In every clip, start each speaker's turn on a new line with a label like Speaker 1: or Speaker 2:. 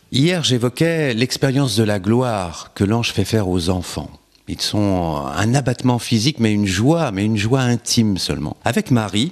Speaker 1: Hier, j'évoquais l'expérience de la gloire que l'ange fait faire aux enfants. Ils sont un abattement physique, mais une joie intime seulement. Avec Marie,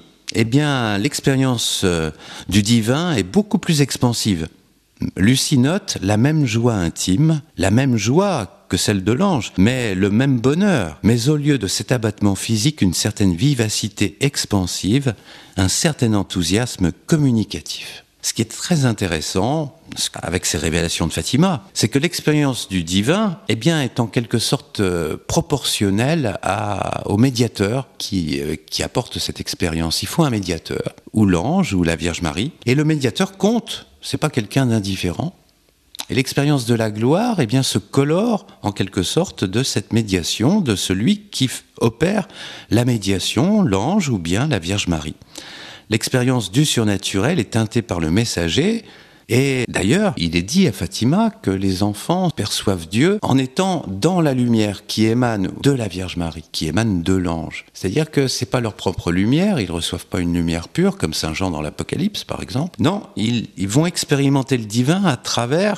Speaker 1: l'expérience du divin est beaucoup plus expansive. Lucie note la même joie intime, la même joie que celle de l'ange, mais le même bonheur. Mais au lieu de cet abattement physique, une certaine vivacité expansive, un certain enthousiasme communicatif. Ce qui est très intéressant, avec ces révélations de Fatima, c'est que l'expérience du divin est en quelque sorte proportionnelle au médiateur qui apporte cette expérience. Il faut un médiateur, ou l'ange, ou la Vierge Marie, et le médiateur compte, c'est pas quelqu'un d'indifférent. Et l'expérience de la gloire se colore en quelque sorte de cette médiation, de celui qui opère la médiation, l'ange ou bien la Vierge Marie. L'expérience du surnaturel est teintée par le messager, et d'ailleurs, il est dit à Fatima que les enfants perçoivent Dieu en étant dans la lumière qui émane de la Vierge Marie, qui émane de l'ange. C'est-à-dire que c'est pas leur propre lumière, ils reçoivent pas une lumière pure, comme Saint Jean dans l'Apocalypse par exemple. Non, ils vont expérimenter le divin à travers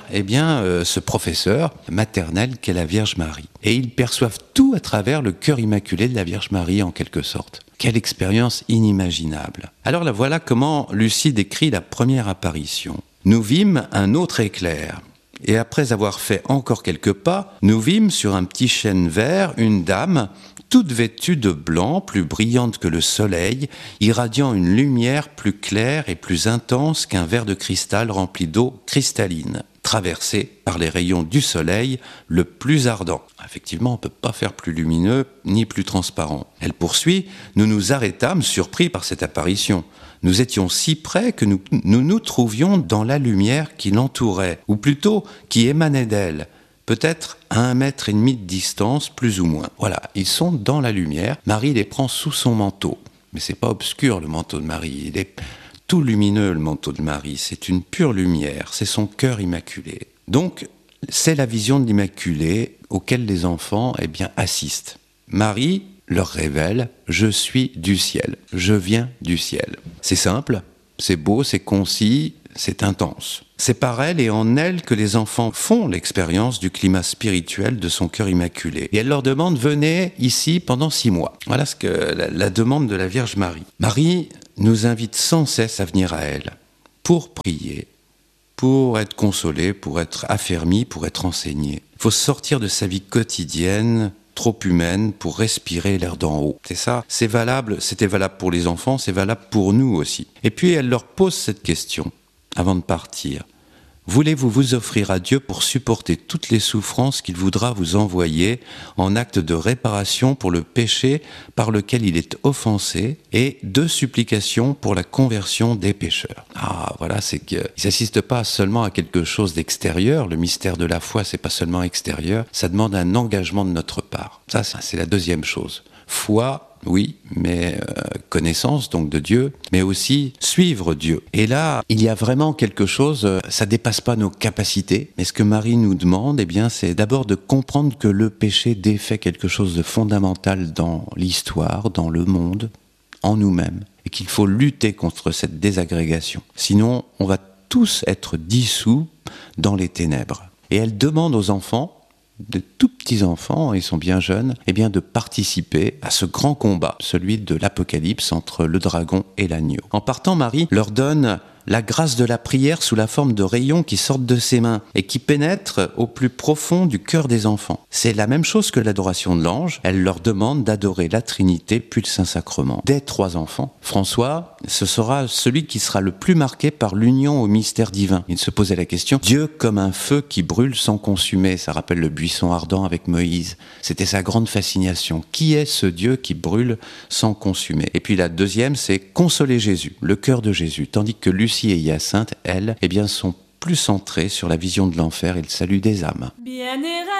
Speaker 1: ce professeur maternel qu'est la Vierge Marie. Et ils perçoivent tout à travers le cœur immaculé de la Vierge Marie en quelque sorte. Quelle expérience inimaginable. Alors là, voilà comment Lucie décrit la première apparition. Nous vîmes un autre éclair, et après avoir fait encore quelques pas, nous vîmes sur un petit chêne vert une dame, toute vêtue de blanc, plus brillante que le soleil, irradiant une lumière plus claire et plus intense qu'un verre de cristal rempli d'eau cristalline, traversée par les rayons du soleil le plus ardent. Effectivement, on ne peut pas faire plus lumineux ni plus transparent. Elle poursuit, nous nous arrêtâmes surpris par cette apparition. Nous étions si près que nous trouvions dans la lumière qui l'entourait, ou plutôt qui émanait d'elle, peut-être à 1,5 mètre de distance, plus ou moins. Voilà, ils sont dans la lumière. Marie les prend sous son manteau. Mais c'est pas obscur le manteau de Marie, il est tout lumineux le manteau de Marie, c'est une pure lumière, c'est son cœur immaculé. Donc, c'est la vision de l'Immaculée auquel les enfants assistent. Marie leur révèle « Je suis du ciel, je viens du ciel ». C'est simple, c'est beau, c'est concis, c'est intense. C'est par elle et en elle que les enfants font l'expérience du climat spirituel de son cœur immaculé. Et elle leur demande « Venez ici pendant 6 mois ». Voilà ce que la demande de la Vierge Marie. Marie nous invite sans cesse à venir à elle pour prier, pour être consolé, pour être affermi, pour être enseigné. Il faut sortir de sa vie quotidienne trop humaine pour respirer l'air d'en haut. C'est ça, c'est valable, c'était valable pour les enfants, c'est valable pour nous aussi. Et puis elle leur pose cette question avant de partir. Voulez-vous vous offrir à Dieu pour supporter toutes les souffrances qu'il voudra vous envoyer en acte de réparation pour le péché par lequel il est offensé et de supplication pour la conversion des pécheurs. Ah, voilà, c'est qu'il ne s'assiste pas seulement à quelque chose d'extérieur. Le mystère de la foi, c'est pas seulement extérieur. Ça demande un engagement de notre part. Ça, c'est la deuxième chose. Foi, oui, mais connaissance donc de Dieu, mais aussi suivre Dieu. Et là, il y a vraiment quelque chose, ça dépasse pas nos capacités, mais ce que Marie nous demande, c'est d'abord de comprendre que le péché défait quelque chose de fondamental dans l'histoire, dans le monde, en nous-mêmes, et qu'il faut lutter contre cette désagrégation. Sinon, on va tous être dissous dans les ténèbres. Et elle demande aux enfants, de tout petits enfants, ils sont bien jeunes, de participer à ce grand combat, celui de l'Apocalypse entre le dragon et l'agneau. En partant, Marie leur donne la grâce de la prière sous la forme de rayons qui sortent de ses mains et qui pénètrent au plus profond du cœur des enfants. C'est la même chose que l'adoration de l'ange. Elle leur demande d'adorer la Trinité puis le Saint-Sacrement. Des 3 enfants, François, ce sera celui qui sera le plus marqué par l'union au mystère divin. Il se posait la question, Dieu comme un feu qui brûle sans consumer. Ça rappelle le buisson ardent avec Moïse. C'était sa grande fascination. Qui est ce Dieu qui brûle sans consumer? Et puis la deuxième, c'est consoler Jésus, le cœur de Jésus. Tandis que Lucie et Hyacinthe, elles, sont plus centrées sur la vision de l'enfer et le salut des âmes.